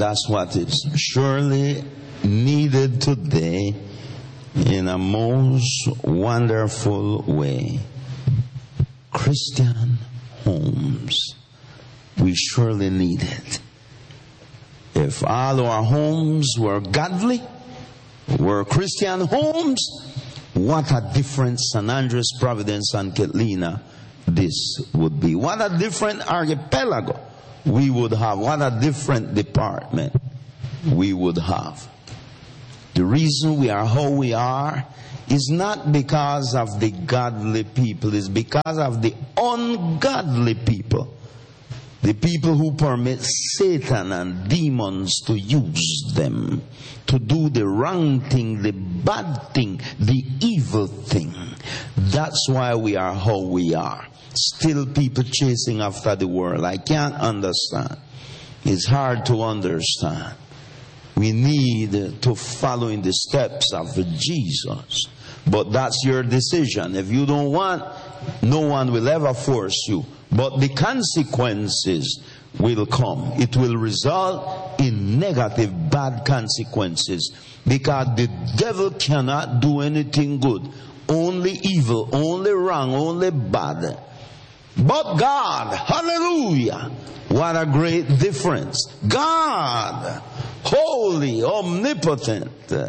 that's what is surely needed today in a most wonderful way. Christian homes. We surely need it. If all our homes were godly, were Christian homes, what a different San Andres, Providence, and Catalina this would be. What a different archipelago we would have. What a different department we would have. The reason we are how we are is not because of the godly people. It's because of the ungodly people. The people who permit Satan and demons to use them to do the wrong thing, the bad thing, the evil thing. That's why we are how we are. Still people chasing after the world. I can't understand. It's hard to understand. We need to follow in the steps of Jesus. But that's your decision. If you don't want, no one will ever force you. But the consequences will come. It will result in negative, bad consequences. Because the devil cannot do anything good. Only evil, only wrong, only bad. But God, hallelujah, what a great difference. God, holy, omnipotent,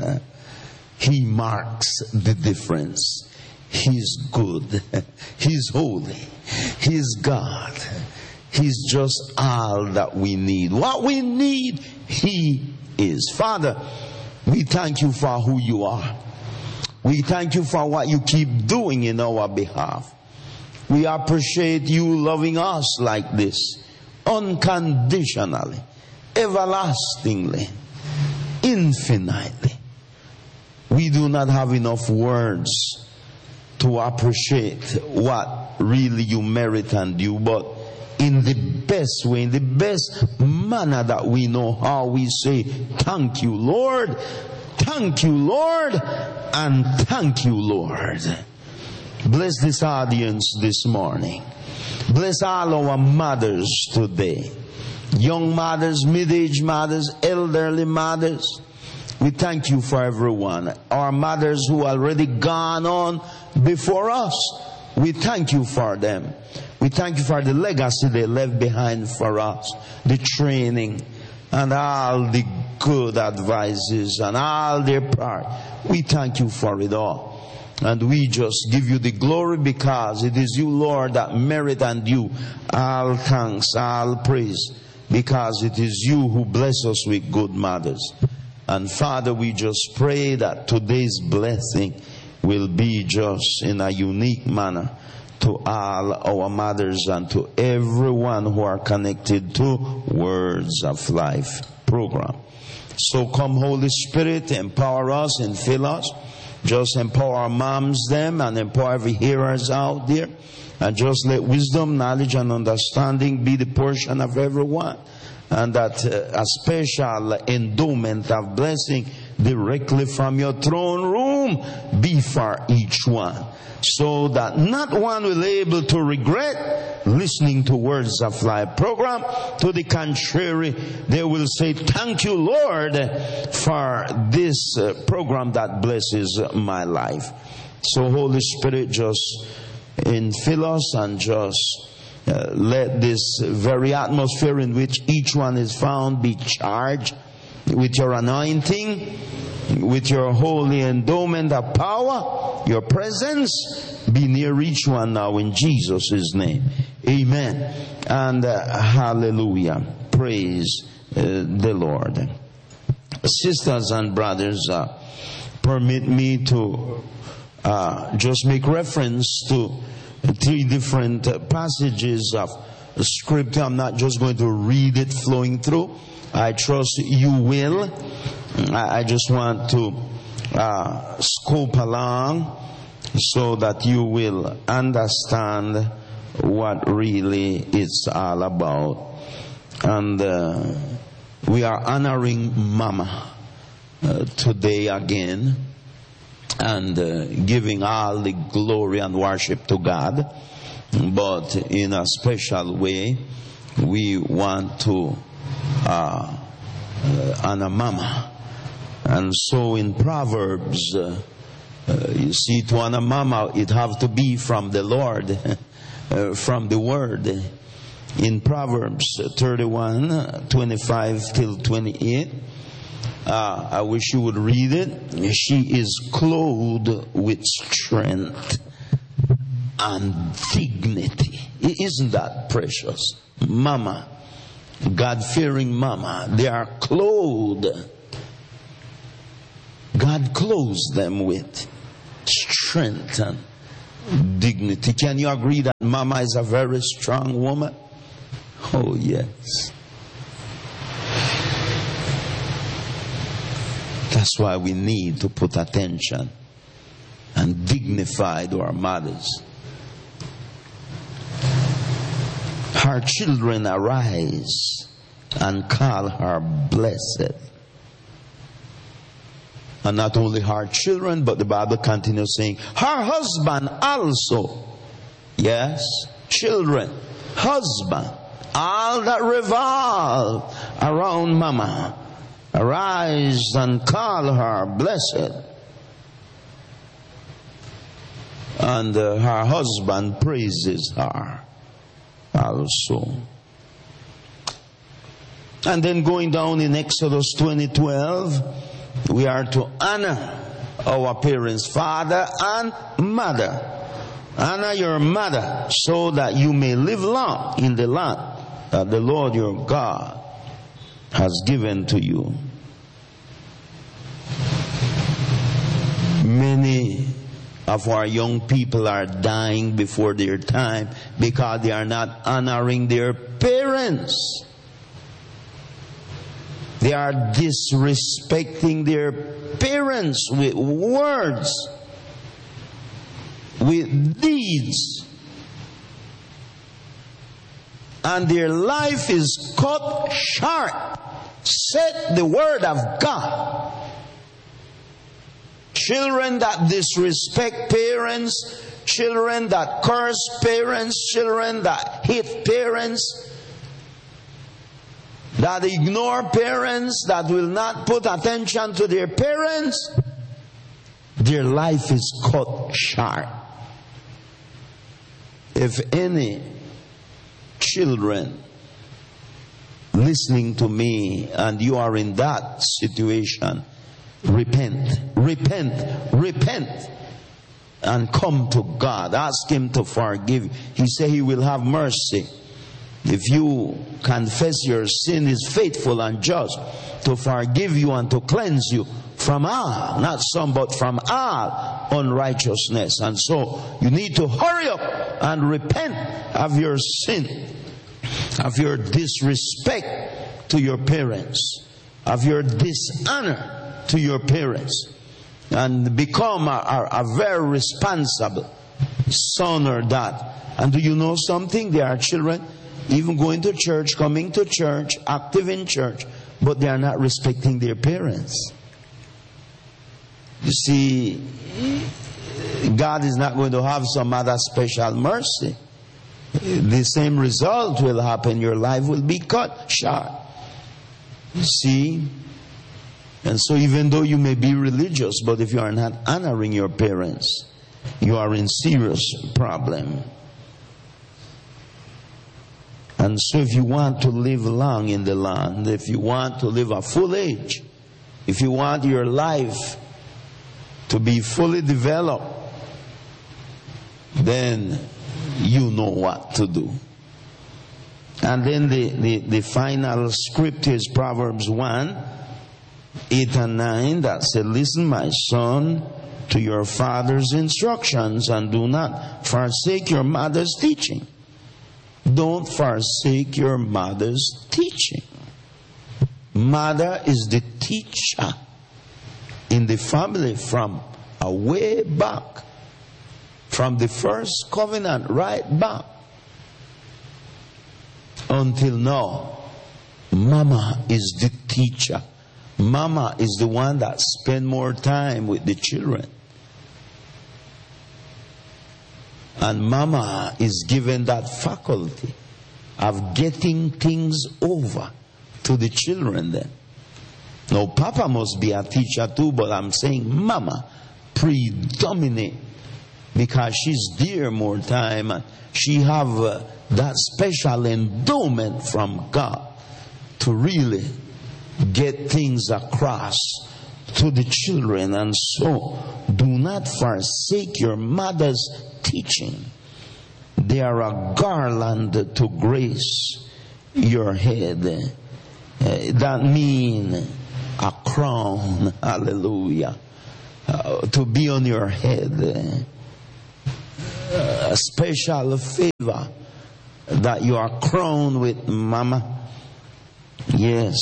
He marks the difference. He's good. He's holy. He's God. He's just all that we need. What we need, He is. Father, we thank you for who you are. We thank you for what you keep doing in our behalf. We appreciate you loving us like this, unconditionally, everlastingly, infinitely. We do not have enough words to appreciate what really you merit and do, but in the best way, in the best manner that we know how, we say, thank you, Lord, thank you, Lord, and thank you, Lord. Bless this audience this morning. Bless all our mothers today. Young mothers, mid-age mothers, elderly mothers. We thank you for everyone. Our mothers who already gone on before us. We thank you for them. We thank you for the legacy they left behind for us. The training and all the good advices and all their part. We thank you for it all. And we just give you the glory because it is you, Lord, that merit and you all thanks, all praise. Because it is you who bless us with good mothers. And Father, we just pray that today's blessing will be just in a unique manner to all our mothers and to everyone who are connected to Words of Life program. So come, Holy Spirit, empower us and fill us. Just empower our moms, them, and empower every hearers out there. And just let wisdom, knowledge, and understanding be the portion of everyone. And that a special endowment of blessing directly from your throne room be for each one. So that not one will be able to regret listening to Words of Life program. To the contrary, they will say, thank you, Lord, for this program that blesses my life. So Holy Spirit, just infill us and just let this very atmosphere in which each one is found be charged with your anointing, with your holy endowment of power, your presence. Be near each one now in Jesus' name. Amen. And hallelujah. Praise the Lord. Sisters and brothers, permit me to just make reference to 3 different passages of scripture. I'm not just going to read it flowing through. I trust you will. I just want to scope along so that you will understand what really it's all about. And we are honoring Mama today again, and giving all the glory and worship to God. But in a special way, we want to and a mama. And so in Proverbs, you see, to an a mama, it have to be from the Lord, from the Word. In Proverbs 31, 25 till 28, I wish you would read it. She is clothed with strength and dignity. Isn't that precious? Mama, God-fearing mama, they are clothed. God clothes them with strength and dignity. Can you agree that mama is a very strong woman? Oh, yes. That's why we need to put attention and dignify to our mothers. Her children arise and call her blessed. And not only her children, but the Bible continues saying, her husband also. Yes, children, husband, all that revolve around mama, arise and call her blessed. And her husband praises her also. And then going down in Exodus 20:12, we are to honor our parents, father and mother. Honor your mother so that you may live long in the land that the Lord your God has given to you. Many of our young people are dying before their time because they are not honoring their parents. They are disrespecting their parents with words, with deeds. And their life is cut short. Said the word of God. Children that disrespect parents, children that curse parents, children that hate parents, that ignore parents, that will not put attention to their parents, their life is cut short. If any children listening to me and you are in that situation, repent, repent, repent, and come to God. Ask Him to forgive you. He said He will have mercy. If you confess your sin, is faithful and just to forgive you and to cleanse you from all, not some, but from all unrighteousness. And so you need to hurry up and repent of your sin, of your disrespect to your parents, of your dishonor to your parents, and become a very responsible son or daughter. And do you know something? There are children even going to church, coming to church, active in church, but they are not respecting their parents. You see, God is not going to have some other special mercy. The same result will happen. Your life will be cut short. You see? And so even though you may be religious, but if you are not honoring your parents, you are in serious problem. And so if you want to live long in the land, if you want to live a full age, if you want your life to be fully developed, then you know what to do. And then the final script is Proverbs 1, 8 and 9, that said, listen, my son, to your father's instructions, and do not forsake your mother's teaching. Don't forsake your mother's teaching. Mother is the teacher in the family from a way back, from the first covenant right back until now. Mama is the teacher. Mama is the one that spends more time with the children. And mama is given that faculty of getting things over to the children then. No, Papa must be a teacher too, but I'm saying Mama predominate because she's there more time and she have that special endowment from God to really get things across to the children. And so do not forsake your mother's teaching. They are a garland to grace your head. That means a crown, hallelujah, to be on your head. A special favor that you are crowned with, Mama. Yes.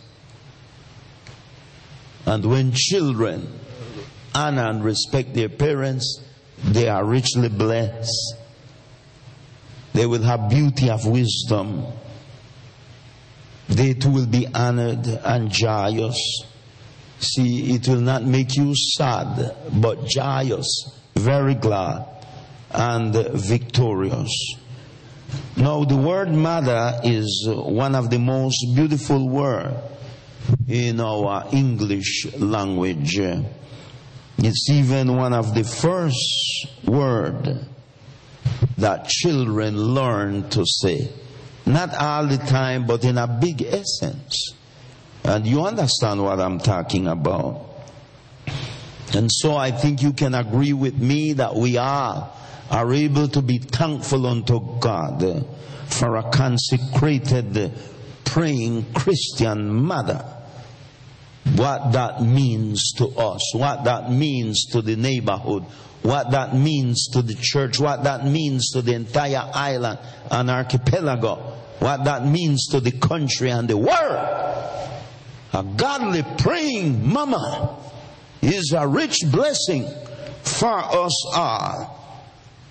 And when children honor and respect their parents, they are richly blessed. They will have beauty of wisdom. They too will be honored and joyous. See, it will not make you sad, but joyous, very glad, and victorious. Now, the word mother is one of the most beautiful words in our English language. It's even one of the first words that children learn to say. Not all the time, but in a big essence. And you understand what I'm talking about. And so I think you can agree with me that we are able to be thankful unto God for a consecrated, praying Christian mother. What that means to us, what that means to the neighborhood, what that means to the church, what that means to the entire island and archipelago, what that means to the country and the world. A godly praying mama is a rich blessing for us all.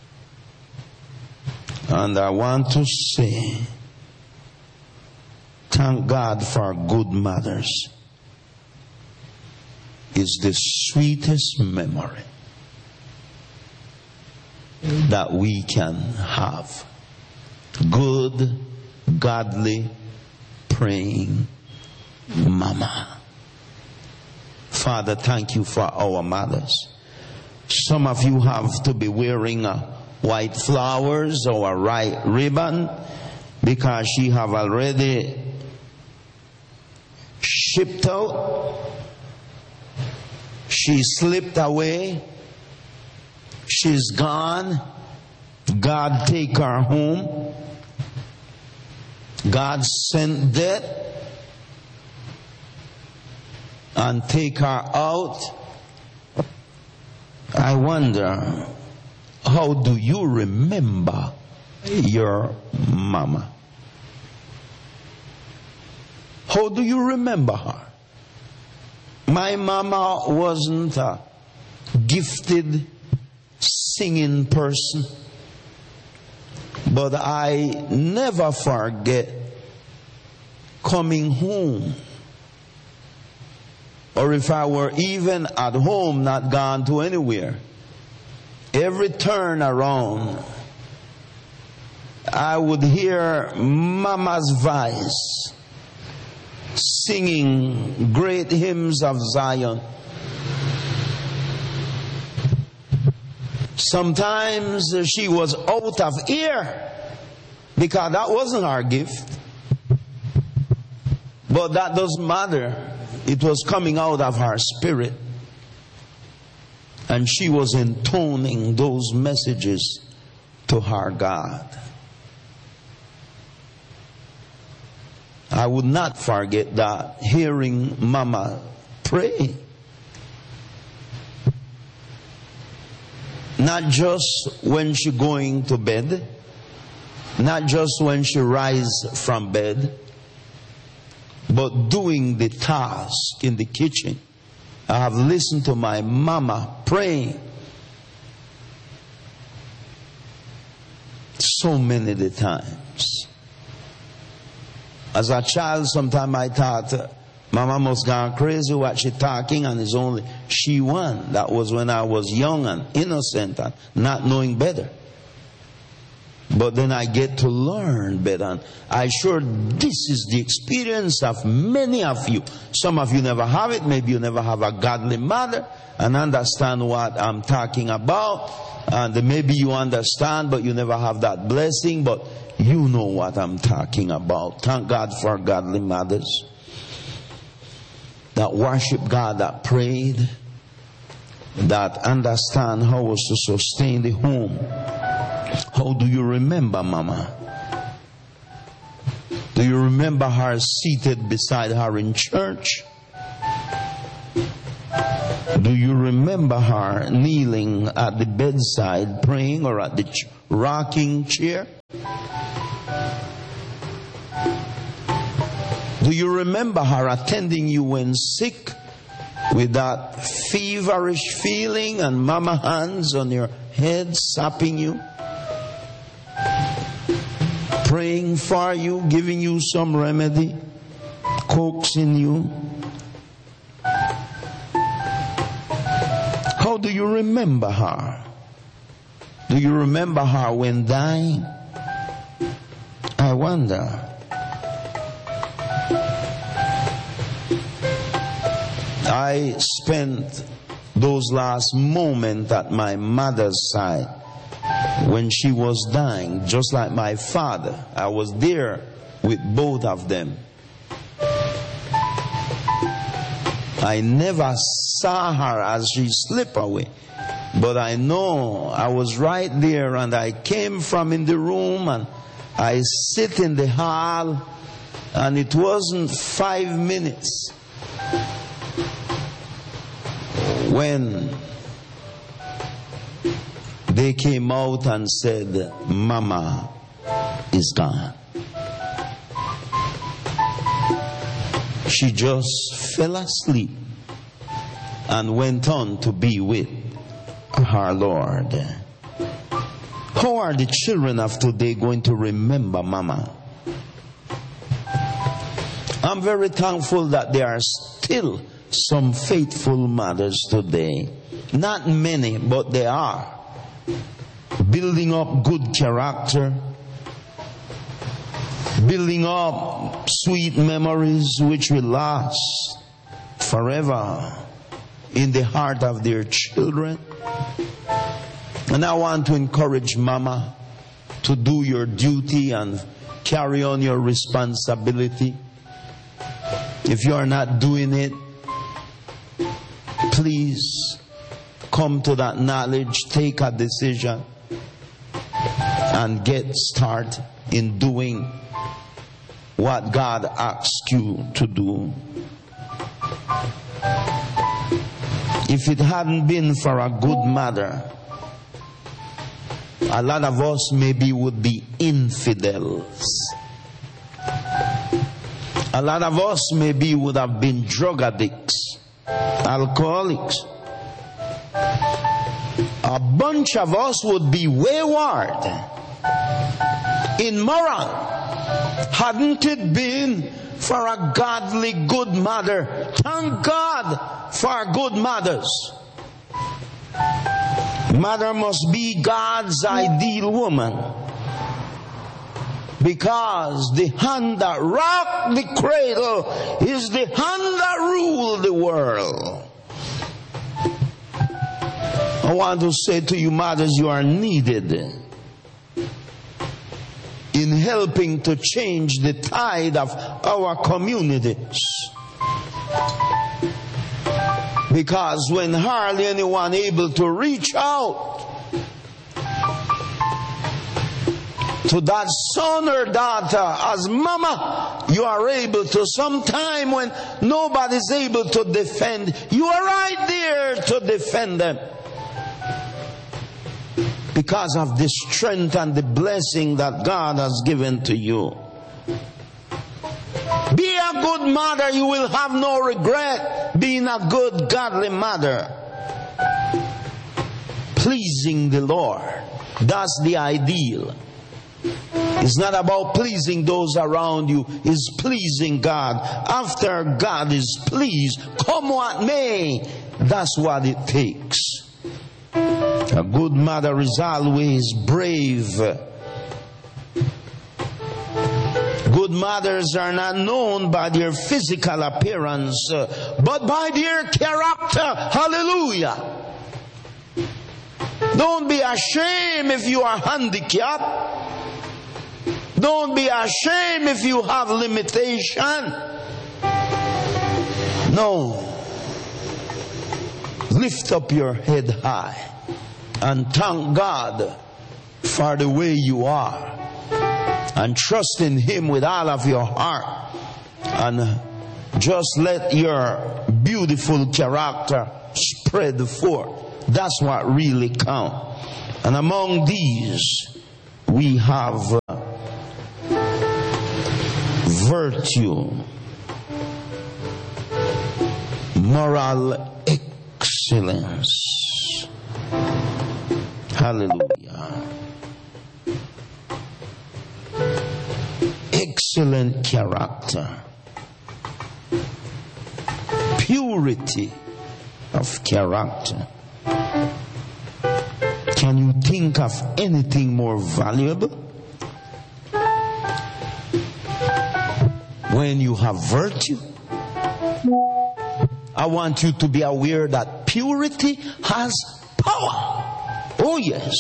And I want to say, thank God for good mothers. It's the sweetest memory that we can have. Good, godly, praying mama. Father, thank you for our mothers. Some of you have to be wearing white flowers or a white ribbon because she have already shipped out. She slipped away. She's gone. God take her home. God sent death and take her out. I wonder, how do you remember your mama? How do you remember her? My mama wasn't a gifted singing person, but I never forget coming home, or if I were even at home, not gone to anywhere, every turn around I would hear mama's voice singing great hymns of Zion. Sometimes she was out of ear because that wasn't our gift. But that doesn't matter. It was coming out of her spirit. And she was intoning those messages to her God. I would not forget that, hearing Mama pray. Not just when she going to bed, not just when she rise from bed, but doing the task in the kitchen. I have listened to my mama praying so many the times. As a child, sometimes I thought, Mama must gone crazy what she talking, and it's only she one. That was when I was young and innocent and not knowing better. But then I get to learn better. And I'm sure this is the experience of many of you. Some of you never have it. Maybe you never have a godly mother and understand what I'm talking about. And maybe you understand, but you never have that blessing. But you know what I'm talking about. Thank God for godly mothers that worship God, that prayed, that understand how was to sustain the home. How do you remember Mama? Do you remember her seated beside her in church? Do you remember her kneeling at the bedside praying, or at the rocking chair? Do you remember her attending you when sick, with that feverish feeling and Mama hands on your head sapping you, praying for you, giving you some remedy, coaxing you? How do you remember her? Do you remember her when dying? I wonder. I spent those last moments at my mother's side when she was dying, just like my father. I was there with both of them. I never saw her as she slipped away, but I know I was right there, and I came from in the room and I sit in the hall, and it wasn't 5 minutes when they came out and said, Mama is gone. She just fell asleep and went on to be with her Lord. How are the children of today going to remember Mama? I'm very thankful that there are still some faithful mothers today. Not many, but they are. Building up good character, building up sweet memories which will last forever in the heart of their children. And I want to encourage Mama to do your duty and carry on your responsibility. If you are not doing it, please come to that knowledge, take a decision, and get started in doing what God asks you to do. If it hadn't been for a good mother, a lot of us maybe would be infidels. A lot of us maybe would have been drug addicts, alcoholics. A bunch of us would be wayward, immoral, hadn't it been for a godly good mother. Thank God for good mothers. Mother must be God's ideal woman, because the hand that rocked the cradle is the hand that ruled the world. I want to say to you, mothers, you are needed in helping to change the tide of our communities. Because when hardly anyone able to reach out to that son or daughter as Mama, you are able to. Sometime when nobody's able to defend, you are right there to defend them. Because of the strength and the blessing that God has given to you. Be a good mother, you will have no regret being a good godly mother. Pleasing the Lord, that's the ideal. It's not about pleasing those around you, it's pleasing God. After God is pleased, come what may, that's what it takes. A good mother is always brave Good mothers are not known by their physical appearance, but by their character. Hallelujah. Don't be ashamed if you are handicapped. Don't be ashamed if you have limitation. No. Lift up your head high and thank God for the way you are. And trust in Him with all of your heart. And just let your beautiful character spread forth. That's what really counts. And among these, we have virtue, moral excellence. Hallelujah. Excellent character. Purity of character. Can you think of anything more valuable? When you have virtue, I want you to be aware that purity has power. Oh yes.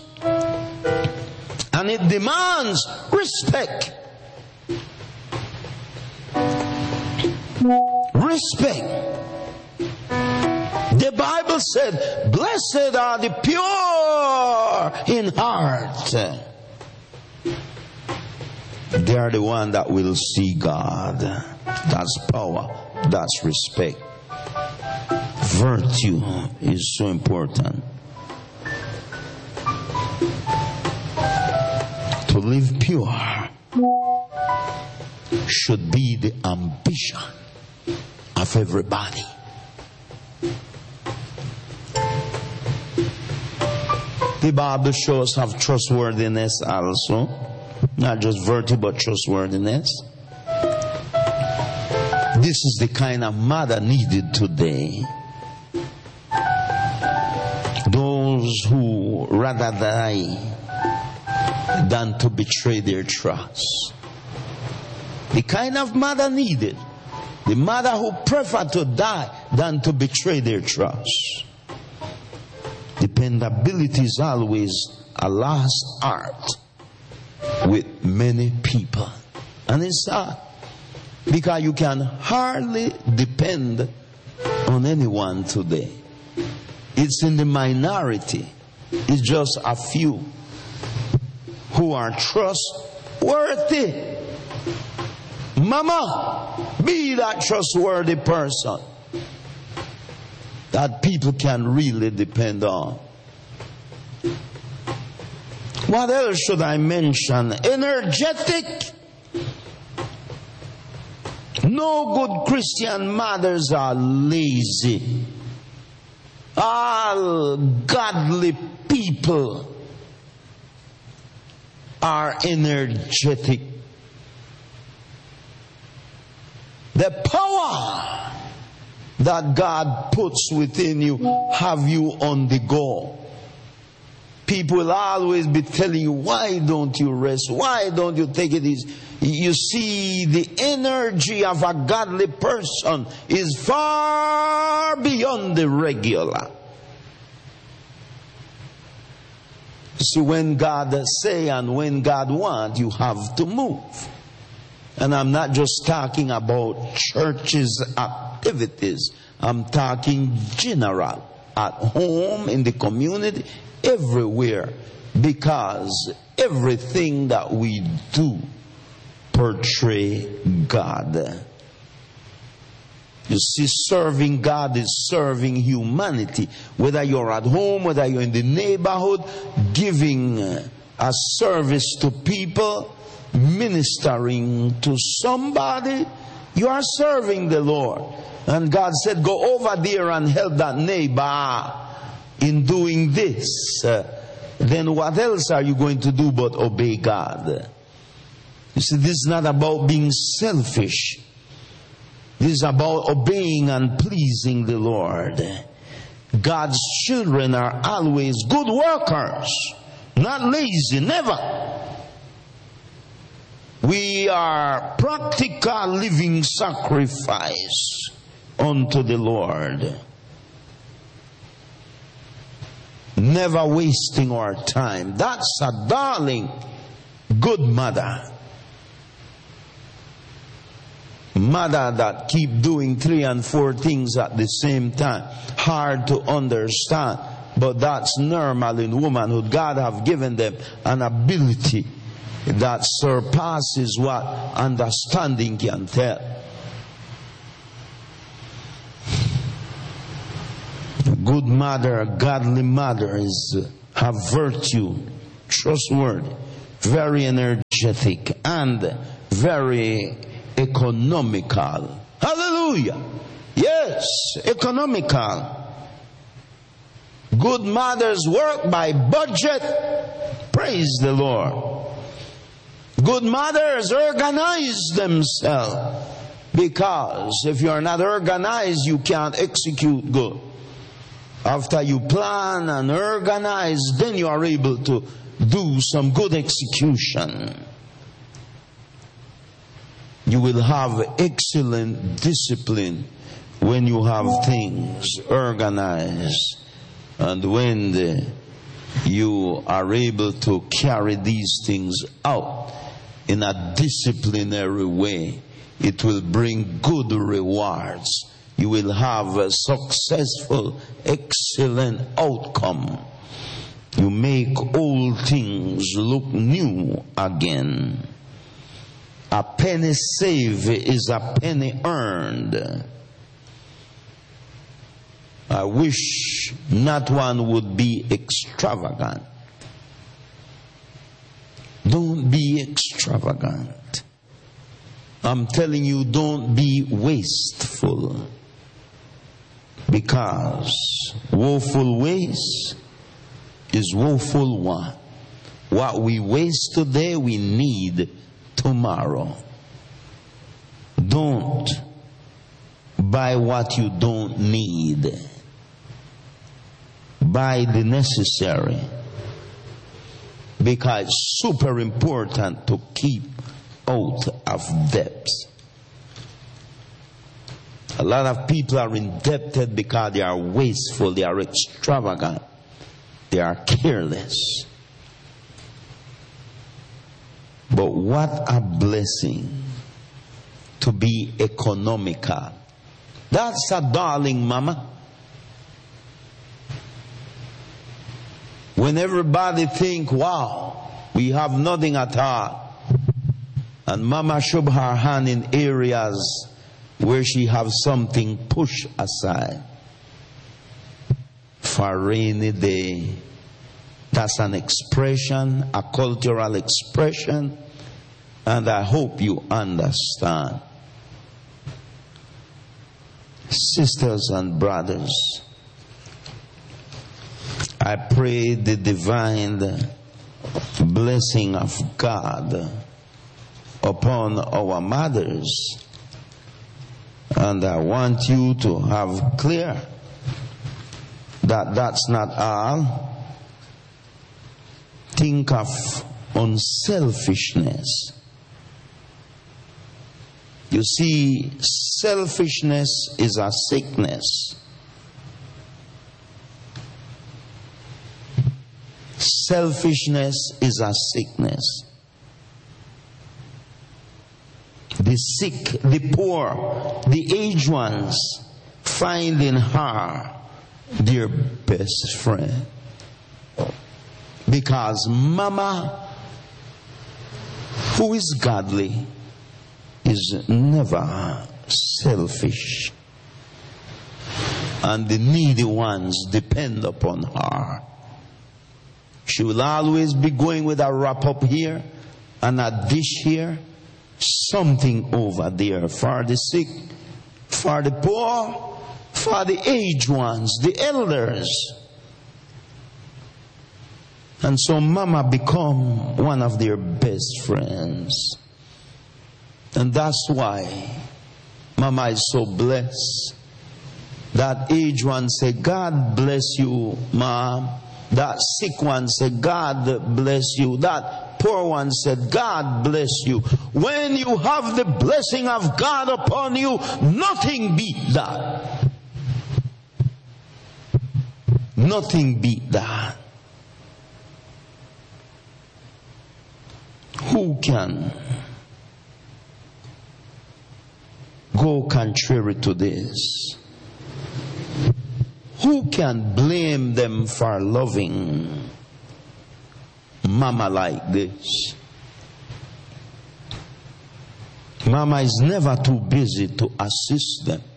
And it demands respect. Respect. The Bible said, blessed are the pure in heart. They are the one that will see God. That's power. That's respect. Virtue is so important. To live pure should be the ambition of everybody. The Bible shows have trustworthiness also. Not just virtue, but trustworthiness. This is the kind of mother needed today. Those who rather die than to betray their trust. The kind of mother needed. The mother who prefer to die than to betray their trust. Dependability is always a lost art with many people. And it's sad because you can hardly depend on anyone today. It's in the minority. It's just a few who are trustworthy. Mama, be that trustworthy person that people can really depend on. What else should I mention? Energetic. No good Christian mothers are lazy. All godly people are energetic. The power that God puts within you have you on the go. People will always be telling you, why don't you rest? Why don't you take it easy? You see, the energy of a godly person is far beyond the regular. See, when God say and when God wants, you have to move. And I'm not just talking about churches' activities. I'm talking general. At home, in the community, everywhere. Because everything that we do portray God. You see, serving God is serving humanity. Whether you're at home, whether you're in the neighborhood, giving a service to people, ministering to somebody, you are serving the Lord. And God said, go over there and help that neighbor in doing this. Then what else are you going to do but obey God? You see, this is not about being selfish. This is about obeying and pleasing the Lord. God's children are always good workers, not lazy, never. We We are practical living sacrifice unto the Lord. Never wasting our time. That's a darling, good mother. Mother that keep doing 3 and 4 things at the same time. Hard to understand. But that's normal in womanhood. God have given them an ability that surpasses what understanding can tell. A good mother, a godly mother have virtue, trustworthy, very energetic, and very economical. Hallelujah. Yes, economical. Good mothers work by budget. Praise the Lord. Good mothers organize themselves. Because if you are not organized, you can't execute good. After you plan and organize, then you are able to do some good execution. You will have excellent discipline when you have things organized. And when you are able to carry these things out in a disciplinary way, it will bring good rewards. You will have a successful, excellent outcome. You make old things look new again. A penny saved is a penny earned. I wish not one would be extravagant. Don't be extravagant. I'm telling you, don't be wasteful. Because woeful waste is woeful want. What we waste today, we need tomorrow. Don't buy what you don't need. Buy the necessary. Because it's super important to keep out of debt. A lot of people are indebted because they are wasteful, they are extravagant, they are careless. But what a blessing to be economical. That's a darling mama. When everybody think, wow, we have nothing at all, and mama shove her hand in areas where she have something pushed aside for a rainy day. That's an expression, a cultural expression, and I hope you understand. Sisters and brothers, I pray the divine blessing of God upon our mothers. And I want you to have clear that that's not all. Think of unselfishness. You see, selfishness is a sickness. Selfishness is a sickness. The sick, the poor, the aged ones find in her their best friend. Because mama, who is godly, is never selfish. And the needy ones depend upon her. She will always be going with a wrap up here and a dish here, something over there for the sick, for the poor, for the aged ones, the elders. And so mama become one of their best friends. And that's why mama is so blessed. That aged one say, God bless you, mom. That sick one say, God bless you. That poor one said, God bless you. When you have the blessing of God upon you, nothing beat that. Nothing beat that. Who can go contrary to this? Who can blame them for loving Mama like this? Mama is never too busy to assist them.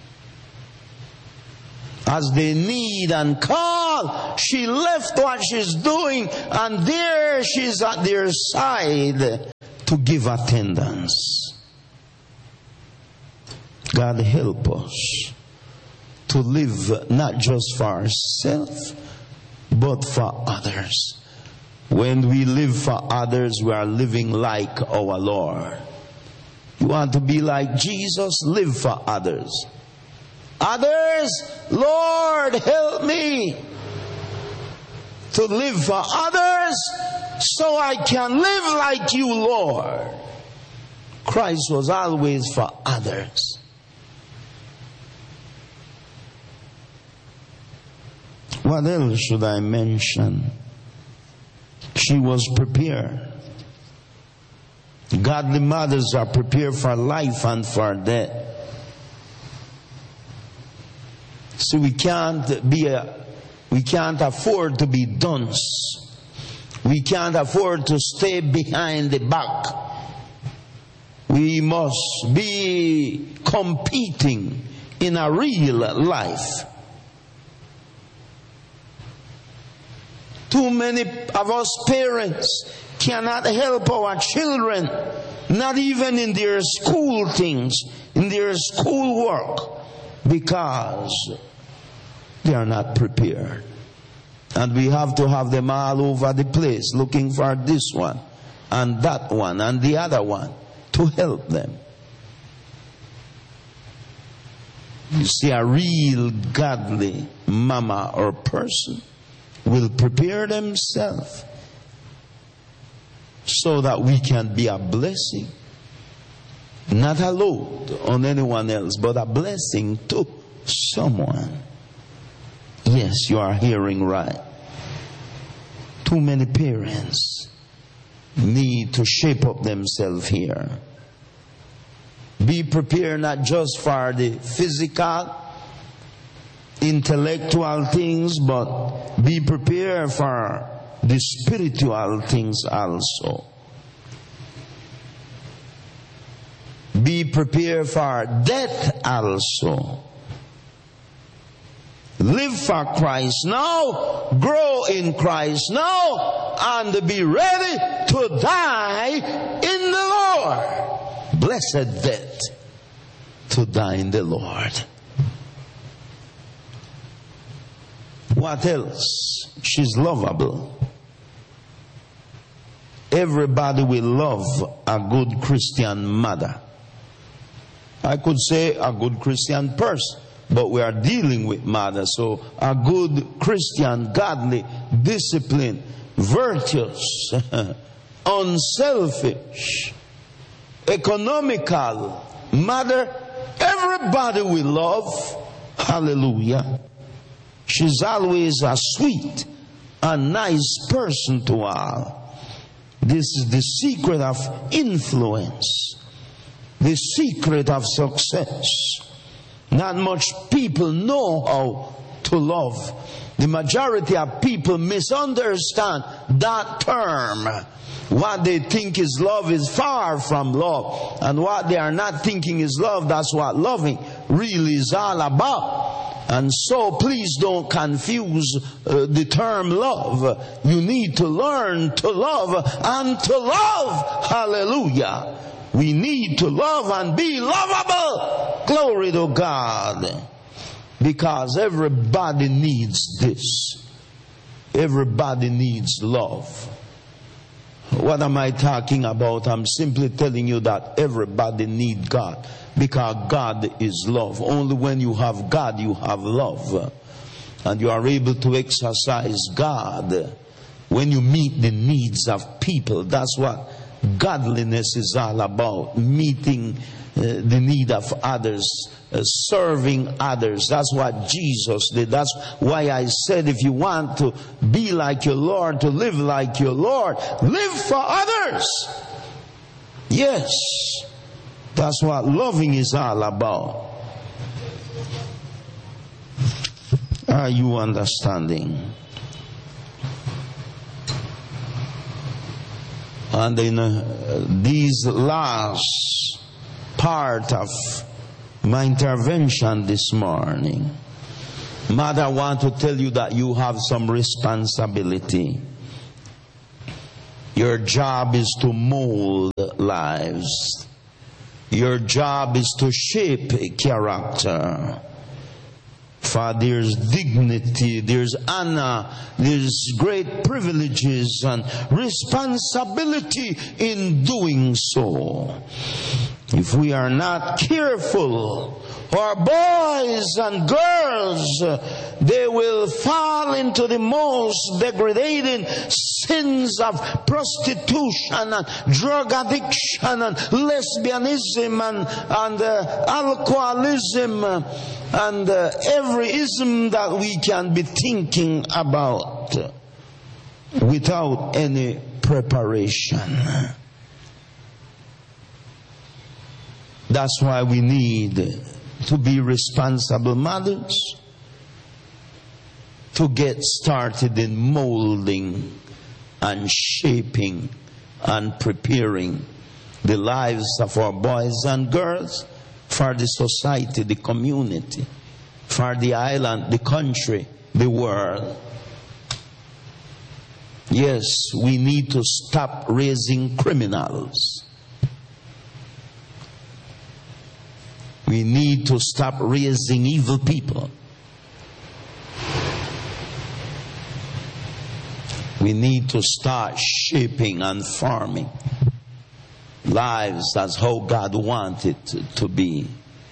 As they need and call, she left what she's doing and there she's at their side to give attendance. God help us to live not just for ourselves, but for others. When we live for others, we are living like our Lord. You want to be like Jesus? Live for others. Others, Lord, help me to live for others so I can live like you, Lord. Christ was always for others. What else should I mention? She was prepared. Godly mothers are prepared for life and for death. So we can't afford to be dunce. We can't afford to stay behind the back. We must be competing in a real life. Too many of us parents cannot help our children, not even in their school things, in their school work, because they are not prepared. And we have to have them all over the place looking for this one and that one and the other one to help them. You see, a real godly mama or person will prepare themselves so that we can be a blessing, not a load on anyone else, but a blessing to someone. Yes, you are hearing right. Too many parents need to shape up themselves here. Be prepared not just for the physical, intellectual things, but be prepared for the spiritual things also. Be prepared for death also. Live for Christ now, grow in Christ now, and be ready to die in the Lord. Blessed death, to die in the Lord. What else? She's lovable. Everybody will love a good Christian mother. I could say a good Christian person, but we are dealing with mother. So a good Christian, godly, disciplined, virtuous, unselfish, economical mother, everybody will love. Hallelujah. She's always a sweet and nice person to all. This is the secret of influence, the secret of success. Not much people know how to love. The majority of people misunderstand that term. What they think is love is far from love. And what they are not thinking is love, that's what loving really is all about. And so please don't confuse the term love. You need to learn to love and to love. Hallelujah. We need to love and be lovable. Glory to God. Because everybody needs this. Everybody needs love. What am I talking about? I'm simply telling you that everybody needs God. Because God is love. Only when you have God, you have love. And you are able to exercise God when you meet the needs of people. That's what godliness is all about. Meeting the need of others, serving others. That's what Jesus did. That's why I said, if you want to be like your Lord, to live like your Lord, live for others. Yes, that's what loving is all about. Are you understanding? And in these last part of my intervention this morning, Mother, I want to tell you that you have some responsibility. Your job is to mold lives. Your job is to shape character. For there's dignity, there's honor, there's great privileges and responsibility in doing so. If we are not careful, our boys and girls, they will fall into the most degrading sins of prostitution and drug addiction and lesbianism and alcoholism and every ism that we can be thinking about without any preparation. That's why we need to be responsible mothers, to get started in molding and shaping and preparing the lives of our boys and girls for the society, the community, for the island, the country, the world. Yes, we need to stop raising criminals. We need to stop raising evil people. We need to start shaping and forming lives as how God wanted it to be.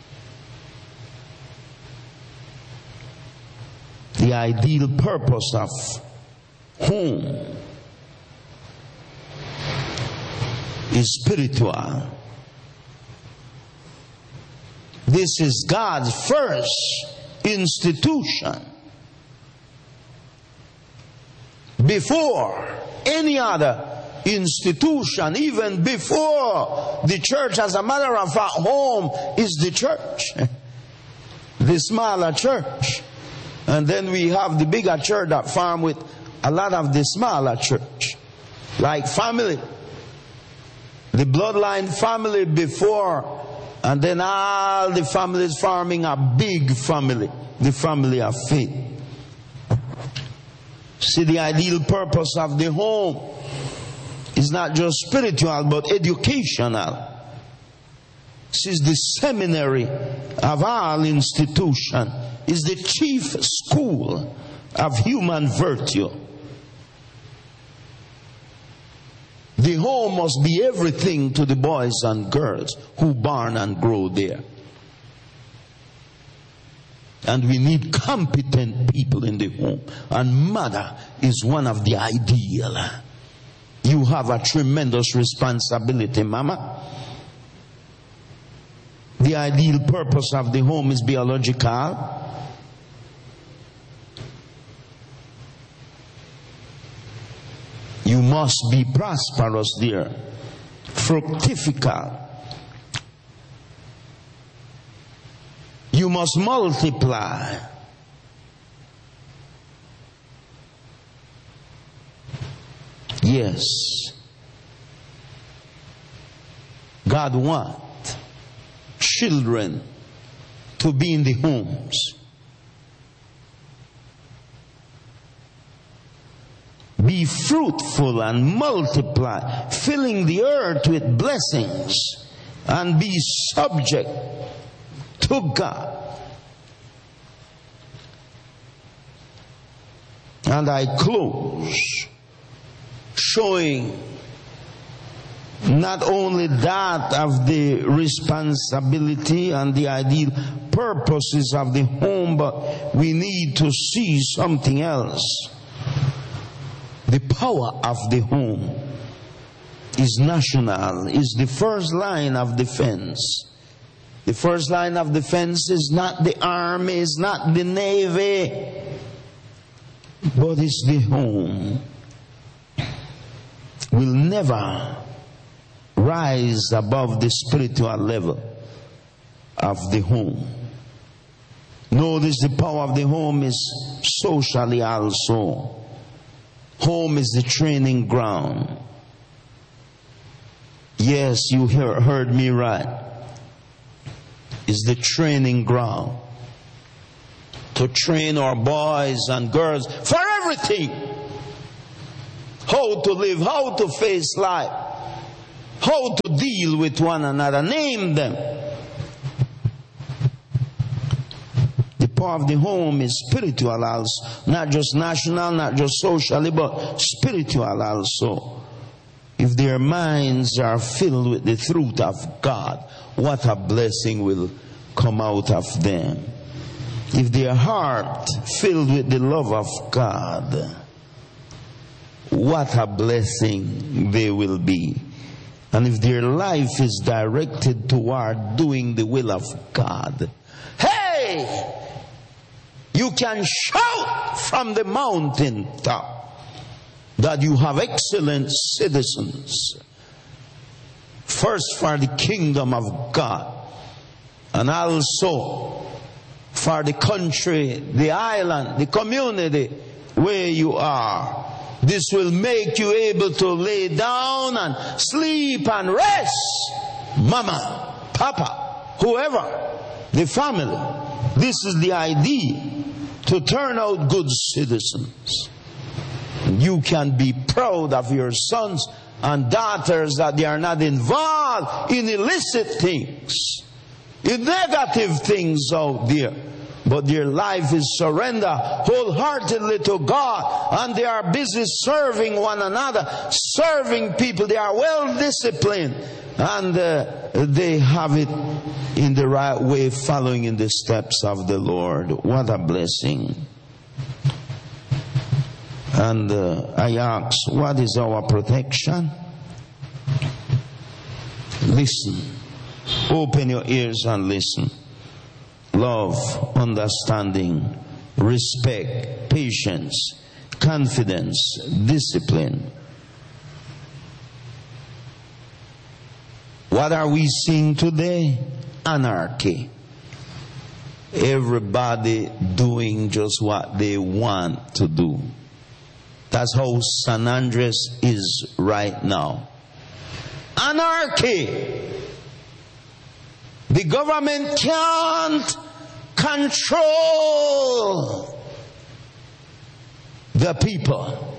The ideal purpose of home is spiritual. This is God's first institution. Before any other institution, even before the church, as a matter of fact, home is the church. The smaller church. And then we have the bigger church that form with a lot of the smaller church. Like family. The bloodline family before, and then all the families forming a big family, the family of faith. See, the ideal purpose of the home is not just spiritual but educational. This is the seminary of all institution. Is the chief school of human virtue. The home must be everything to the boys and girls who born and grow there. And we need competent people in the home. And mother is one of the ideal. You have a tremendous responsibility, mama. The ideal purpose of the home is biological. You must be prosperous there, fructifical. You must multiply. Yes. God wants children to be in the homes. Be fruitful and multiply, filling the earth with blessings, and be subject to God. And I close showing not only that of the responsibility and the ideal purposes of the home, but we need to see something else. The power of the home is national, is the first line of defense. The first line of defense is not the army, is not the navy, but it's the home. Will never rise above the spiritual level of the home. Notice the power of the home is socially also. Home is the training ground. Yes, you heard me right. It's the training ground to train our boys and girls for everything. How to live, how to face life, how to deal with one another. Name them. The power of the home is spiritual also. Not just national, not just socially, but spiritual also. If their minds are filled with the truth of God, what a blessing will come out of them. If their heart filled with the love of God, what a blessing they will be. And if their life is directed toward doing the will of God, hey! You can shout from the mountaintop that you have excellent citizens. First for the kingdom of God, and also for the country, the island, the community where you are. This will make you able to lay down and sleep and rest. Mama, Papa, whoever, the family. This is the idea, to turn out good citizens. You can be proud of your sons and daughters that they are not involved in illicit things, in negative things out there, but their life is surrender wholeheartedly to God, and they are busy serving one another, serving people. They are well disciplined, and they have it in the right way, following in the steps of the Lord. What a blessing. And I ask, what is our protection? Listen. Open your ears and listen. Love, understanding, respect, patience, confidence, discipline. What are we seeing today? Anarchy. Everybody doing just what they want to do. That's how San Andres is right now. Anarchy. The government can't control the people.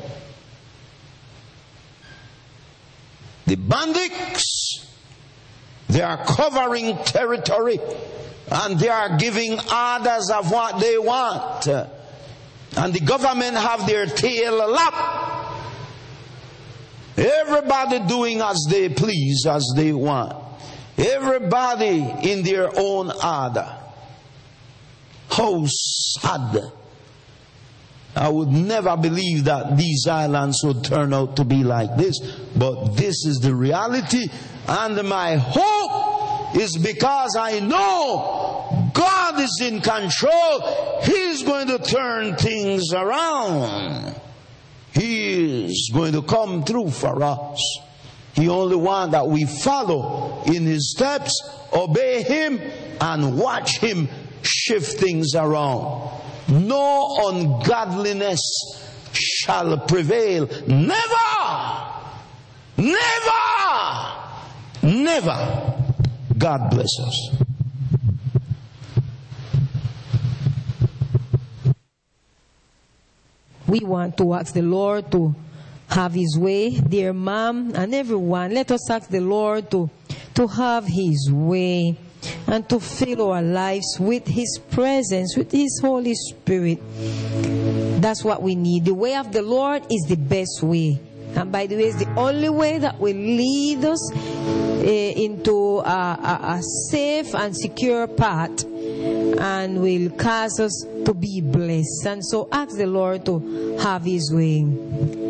The bandits, they are covering territory, and they are giving orders of what they want. And the government have their tail lap. Everybody doing as they please, as they want. Everybody in their own order. How sad. I would never believe that these islands would turn out to be like this. But this is the reality. And my hope is because I know God is in control. He's going to turn things around. He is going to come through for us. He only wants that we follow in His steps, obey Him, and watch Him shift things around. No ungodliness shall prevail. Never! Never! Never! God bless us. We want to ask the Lord to have His way, dear Mom and everyone. Let us ask the Lord to have His way and to fill our lives with His presence, with His Holy Spirit. That's what we need. The way of the Lord is the best way. And by the way, it's the only way that will lead us into a safe and secure path and will cause us to be blessed. And so ask the Lord to have His way.